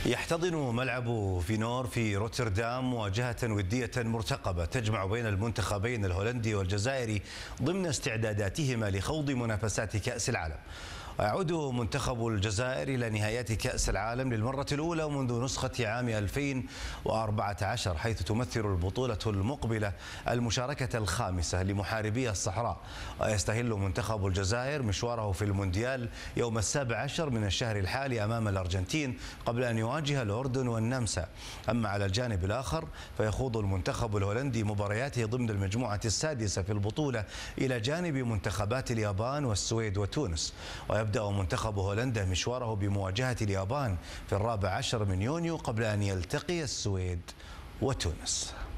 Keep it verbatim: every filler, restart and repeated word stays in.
يحتضن ملعب فينور في روتردام مواجهة ودية مرتقبة تجمع بين المنتخبين الهولندي والجزائري ضمن استعداداتهما لخوض منافسات كأس العالم. يعود منتخب الجزائر إلى نهائيات كأس العالم للمرة الأولى منذ نسخة عام ألفين وأربعة عشر، حيث تمثل البطولة المقبلة المشاركة الخامسة لمحاربي الصحراء. ويستهل منتخب الجزائر مشواره في المونديال يوم السابع عشر من الشهر الحالي أمام الأرجنتين قبل أن يواجه الأردن والنمسا. أما على الجانب الآخر فيخوض المنتخب الهولندي مبارياته ضمن المجموعة السادسة في البطولة إلى جانب منتخبات اليابان والسويد وتونس. ويبدأ منتخب هولندا مشواره بمواجهة اليابان في الرابع عشر من يونيو قبل أن يلتقي السويد وتونس.